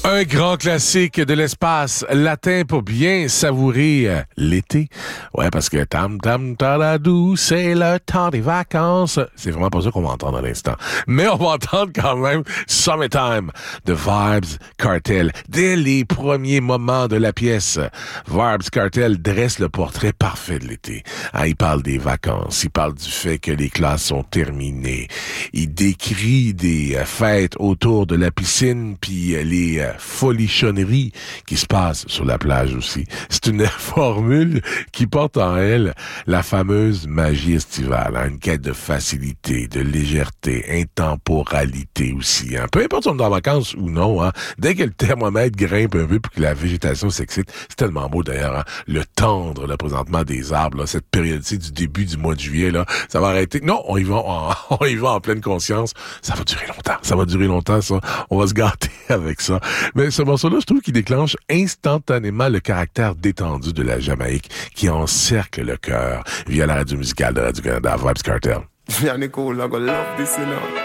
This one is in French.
Un grand classique de l'espace latin pour bien savourer l'été. Ouais, parce que tam tam taradou, c'est le temps des vacances. C'est vraiment pas ça qu'on va entendre à l'instant. Mais on va entendre quand même Summertime de Vybz Kartel. Dès les premiers moments de la pièce, Vybz Kartel dresse le portrait parfait de l'été. Hein, il parle des vacances, il parle du fait que les classes sont terminées. Il décrit des fêtes autour de la piscine, puis les folichonneries qui se passent sur la plage aussi. C'est une formule qui porte en elle la fameuse magie estivale, hein, une quête de facilité, de légèreté, intemporalité aussi. Hein. Peu importe si on est en vacances ou non, hein, dès que le thermomètre grimpe un peu puis que la végétation s'excite, c'est tellement beau d'ailleurs, hein, le tendre là, présentement des arbres, là, cette période-ci du début du mois de juillet, là, ça va arrêter. Non, on y va en pleine conscience. Ça va durer longtemps, ça. On va se gâter avec ça. Mais ce morceau-là, je trouve qu'il déclenche instantanément le caractère détendu de la Jamaïque qui encercle le cœur via la radio musicale de Radio-Canada, Vybz Kartel. Yeah, Nicole, I gonna love this, you know.